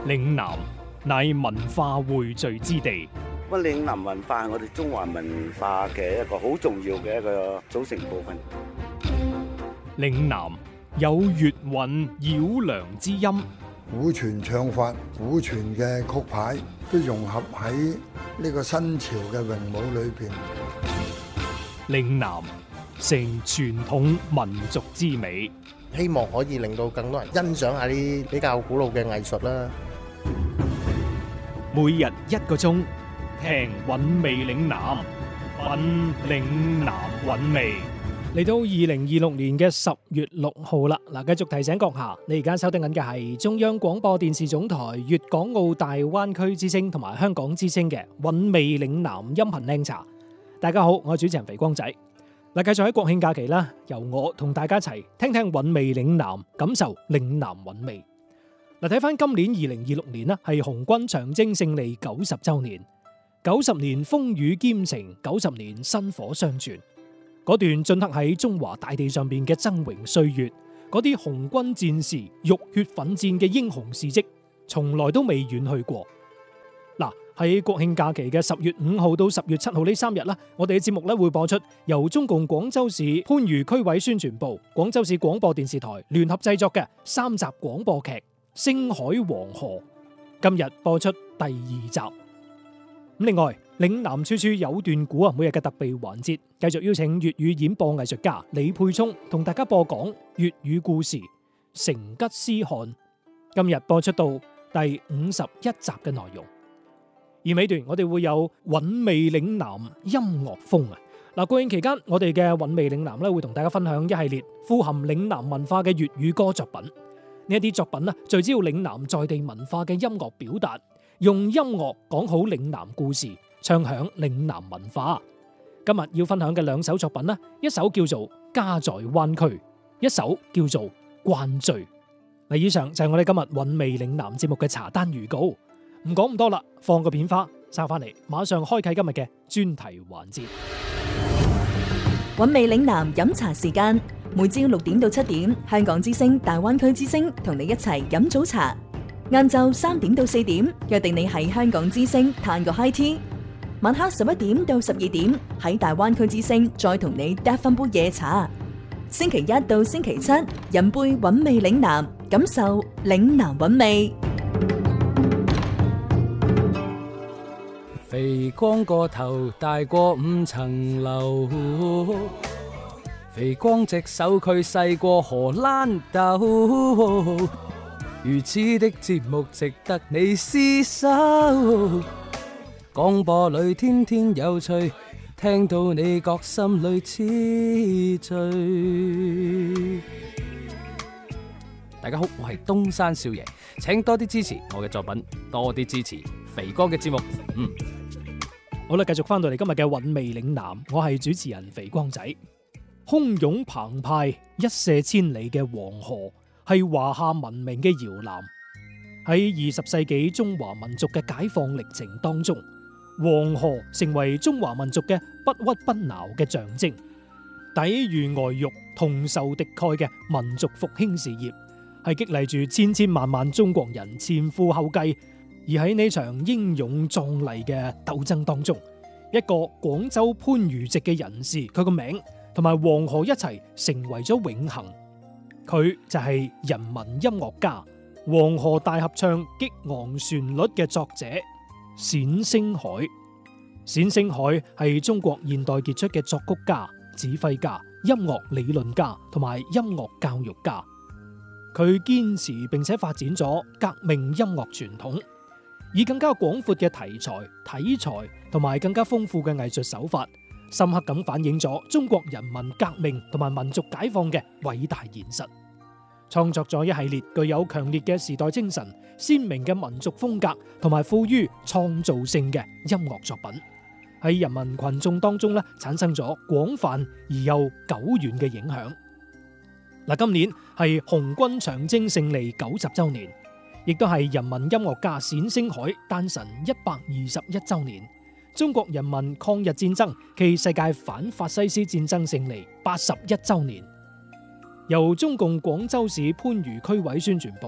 嶺南乃文化匯聚之地， 咁嶺南文化係我哋中華文化嘅一個好重要嘅一個組成部分。 嶺南有粵韻繞梁之音， 古傳唱法、古傳嘅曲牌都融合喺呢個新潮嘅詠舞裏邊。 嶺南成傳統民族之美， 希望可以令到更多人欣賞下啲比較古老嘅藝術啦。 每日1個鐘，聽韻味嶺南，品嶺南韻味。嚟到2026年嘅10月6號啦，繼續提醒閣下，你而家收聽緊嘅係中央廣播電視總台粵港澳大灣區之聲同埋香港之聲嘅韻味嶺南音頻靚茶。大家好，我係主持人肥光仔。繼續喺國慶假期啦，由我同大家一齊聽聽韻味嶺南，感受嶺南韻味。睇翻今年2026年啦，係紅軍長征勝利90週年，90年風雨兼程，90年薪火相傳。嗰段鐫刻喺中華大地上邊嘅崢嶸歲月，嗰啲紅軍戰士浴血奮戰嘅英雄事跡，從來都未遠去過。喺國慶假期嘅10月5號到10月7號呢3日啦，我哋嘅節目咧會播出由中共廣州市番禺區委宣傳部、廣州市廣播電視台聯合製作嘅3集廣播劇《星海黃河》，今日播出第2集。另外，嶺南處處有段古每日嘅特備環節，繼續邀請粵語演播藝術家李沛聰同大家播講粵語故事《成吉思汗》，今日播出到第51集嘅內容。而尾段我哋會有韻味嶺南音樂風啊！國慶期間我哋嘅韻味嶺南咧會同大家分享一系列富含嶺南文化嘅粵語歌作品。呢一啲作品咧聚焦嶺南在地文化嘅音樂表達，用音樂講好嶺南故事，唱響嶺南文化。今日要分享嘅2首作品咧，一首叫做《家在灣區》，一首叫做《慣醉》。以上就係我哋今日韻味嶺南節目嘅茶單預告。唔講咁多啦，放個片花，收翻嚟，馬上開啟今日嘅專題環節。 韻味嶺南飲茶時間，每朝6點到7點，香港之聲、大灣區之聲同你一齊飲早茶。晏晝3點到4點，約定你喺香港之聲嘆個 high tea。晚黑11點到12點，喺大灣區之聲再同你嗒翻杯夜茶。星期1到星期7，飲杯韻味嶺南，感受嶺南韻味。 肥光個頭大過5層樓，肥光隻手佢細過荷蘭豆，如此的節目值得你廝守。廣播裏天天有趣，聽到你覺心裏痴醉。大家好，我係東山少爺，請多啲支持我嘅作品，多啲支持肥光嘅節目。 好啦，繼續翻到嚟今日嘅韻味嶺南，我係主持人肥光仔。洶湧澎湃、一瀉千里嘅黃河係華夏文明嘅搖籃。喺20世紀中華民族嘅解放歷程當中，黃河成為中華民族嘅不屈不撓嘅象徵，抵禦外辱、同仇敵愾嘅民族復興事業，係激勵住千千萬萬中國人前赴後繼。而喺呢場英勇壯麗嘅鬥爭當中，一個廣州番禺籍嘅人士，佢個名同埋黃河一齊成為咗永恆。佢就係人民音樂家、黃河大合唱激昂旋律嘅作者冼星海。冼星海係中國現代傑出嘅作曲家、指揮家、音樂理論家同埋音樂教育家。佢堅持並且發展咗革命音樂傳統，以更加廣闊嘅題材、體裁同埋更加豐富嘅藝術手法，深刻咁反映咗中國人民革命同埋民族解放嘅偉大現實，創作咗一系列具有強烈嘅時代精神、鮮明嘅民族風格同埋富於創造性嘅音樂作品，喺人民群眾當中產生咗廣泛而又久遠嘅影響。今年係紅軍長征勝利90週年。亦都係人民音樂家冼星海誕辰121週年，中國人民抗日戰爭暨世界反法西斯戰爭勝利81週年。由中共廣州市番禺區委宣傳部、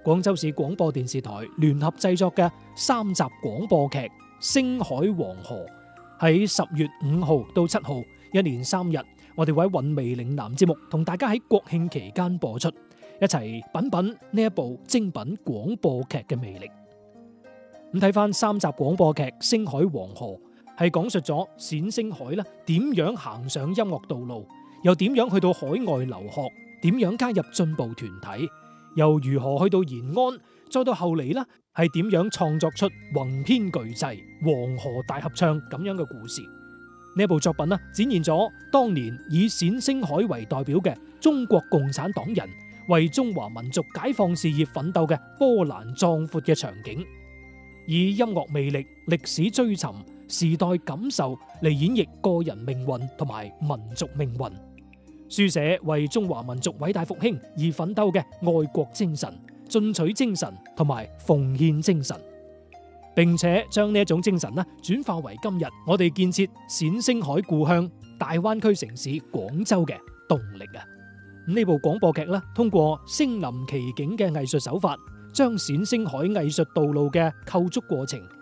廣州市廣播電視台聯合製作嘅3集廣播劇《星海黃河》，喺10月5號到7號，一連3日，我哋會喺韻味嶺南節目同大家喺國慶期間播出，一齊品品呢一部精品廣播劇嘅魅力。咁睇翻3集廣播劇《星海黃河》，係講述咗冼星海啦點樣行上音樂道路，又點樣去到海外留學，點樣加入進步團體，又如何去到延安，再到後嚟啦係點樣創作出宏篇巨製《黃河大合唱》咁樣嘅故事。呢部作品啦，展現咗當年以冼星海為代表嘅中國共產黨人為中華民族解放事業奮鬥嘅波瀾壯闊嘅場景，以音樂魅力、歷史追尋、時代感受嚟演繹個人命運同埋民族命運，書寫為中華民族偉大復興而奮鬥嘅愛國精神、進取精神同埋奉獻精神，並且將呢一種精神轉化為今日我哋建設冼星海故鄉大灣區城市廣州嘅動力啊！呢部廣播劇通過身臨其境嘅藝術手法，將冼星海藝術道路嘅構築過程